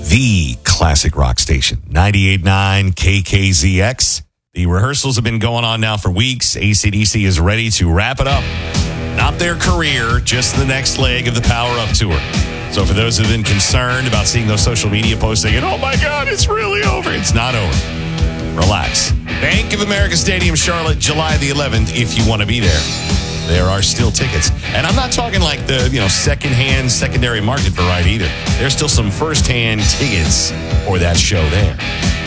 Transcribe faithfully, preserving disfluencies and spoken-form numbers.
the classic rock station, ninety-eight point nine K K Z X. The rehearsals have been going on now for weeks. A C D C is ready to wrap it up. Not their career, just the next leg of the Power Up Tour. So for those who have been concerned about seeing those social media posts saying, oh my God, it's really over. It's not over. Relax. Bank of America Stadium, Charlotte, July the eleventh, if you want to be there. There are still tickets. And I'm not talking like the, you know, secondhand, secondary market variety either. There's still some first-hand tickets for that show there.